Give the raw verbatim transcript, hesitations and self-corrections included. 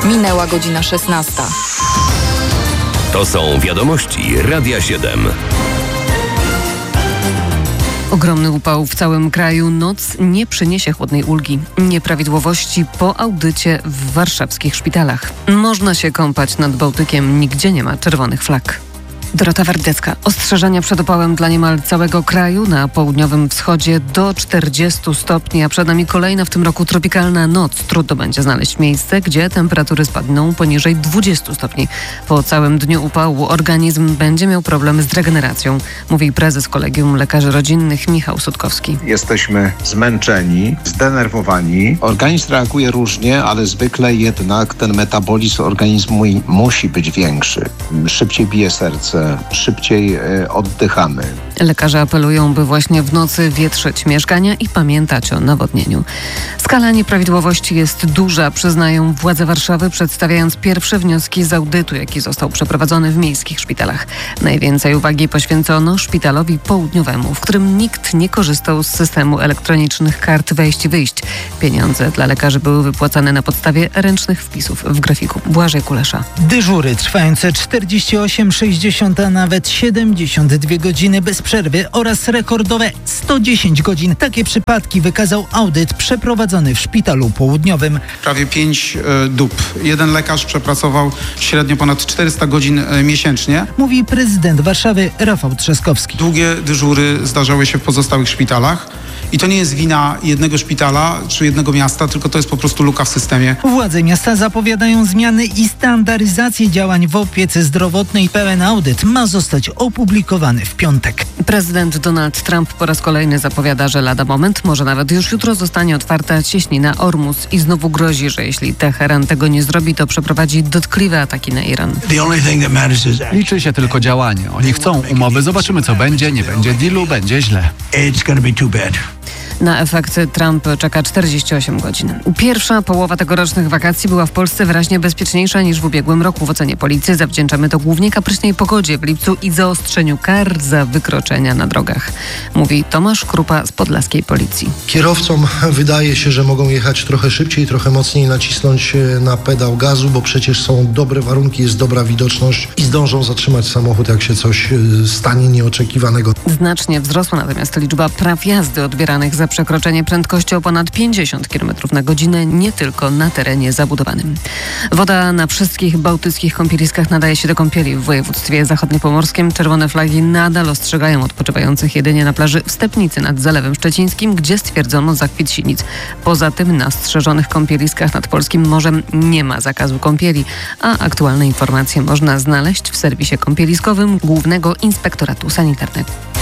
Minęła godzina szesnasta. To są wiadomości Radia siedem. Ogromny upał w całym kraju. Noc nie przyniesie chłodnej ulgi. Nieprawidłowości po audycie w warszawskich szpitalach. Można się kąpać nad Bałtykiem. Nigdzie nie ma czerwonych flag. Dorota Wardecka. Ostrzeżenia przed upałem dla niemal całego kraju. Na południowym wschodzie do czterdziestu stopni, a przed nami kolejna w tym roku tropikalna noc. Trudno będzie znaleźć miejsce, gdzie temperatury spadną poniżej dwudziestu stopni. Po całym dniu upału organizm będzie miał problemy z regeneracją, mówi prezes Kolegium Lekarzy Rodzinnych Michał Sutkowski. Jesteśmy zmęczeni, zdenerwowani. Organizm reaguje różnie, ale zwykle jednak ten metabolizm organizmu musi być większy. Szybciej bije serce, szybciej oddychamy. Lekarze apelują, by właśnie w nocy wietrzyć mieszkania i pamiętać o nawodnieniu. Skala nieprawidłowości jest duża, przyznają władze Warszawy, przedstawiając pierwsze wnioski z audytu, jaki został przeprowadzony w miejskich szpitalach. Najwięcej uwagi poświęcono szpitalowi południowemu, w którym nikt nie korzystał z systemu elektronicznych kart wejść i wyjść. Pieniądze dla lekarzy były wypłacane na podstawie ręcznych wpisów w grafiku. Błażej Kulesza. Dyżury trwające czterdzieści osiem, sześćdziesiąt, a nawet siedemdziesiąt dwie godziny bez przerwy oraz rekordowe sto dziesięć godzin. Takie przypadki wykazał audyt przeprowadzony w szpitalu południowym. Prawie pięć y, dób. Jeden lekarz przepracował średnio ponad czterysta godzin y, miesięcznie. Mówi prezydent Warszawy Rafał Trzaskowski. Długie dyżury zdarzały się w pozostałych szpitalach. I to nie jest wina jednego szpitala czy jednego miasta, tylko to jest po prostu luka w systemie. Władze miasta zapowiadają zmiany i standaryzację działań w opiece zdrowotnej. Pełen audyt ma zostać opublikowany w piątek. Prezydent Donald Trump po raz kolejny zapowiada, że lada moment, może nawet już jutro zostanie otwarta cieśnina Ormus i znowu grozi, że jeśli Teheran tego nie zrobi, to przeprowadzi dotkliwe ataki na Iran. Liczy się tylko działanie. Oni chcą umowy, zobaczymy co będzie, nie będzie dealu, będzie źle. Na efekt Trump czeka czterdzieści osiem godzin. Pierwsza połowa tegorocznych wakacji była w Polsce wyraźnie bezpieczniejsza niż w ubiegłym roku. W ocenie policji zawdzięczamy to głównie kapryśnej pogodzie w lipcu i zaostrzeniu kar za wykroczenia na drogach, mówi Tomasz Krupa z podlaskiej policji. Kierowcom wydaje się, że mogą jechać trochę szybciej, trochę mocniej nacisnąć na pedał gazu, bo przecież są dobre warunki, jest dobra widoczność i zdążą zatrzymać samochód, jak się coś stanie nieoczekiwanego. Znacznie wzrosła natomiast liczba praw jazdy odbieranych za przekroczenie przeprowadzenie o ponad pięćdziesiąt kilometrów na godzinę, nie tylko na terenie zabudowanym. Woda na wszystkich bałtyckich kąpieliskach nadaje się do kąpieli. W województwie zachodniopomorskim czerwone flagi nadal ostrzegają odpoczywających jedynie na plaży w Stepnicy nad Zalewem Szczecińskim, gdzie stwierdzono zakwit sinic. Poza tym na strzeżonych kąpieliskach nad polskim morzem nie ma zakazu kąpieli, a aktualne informacje można znaleźć w serwisie kąpieliskowym Głównego Inspektoratu Sanitarnego.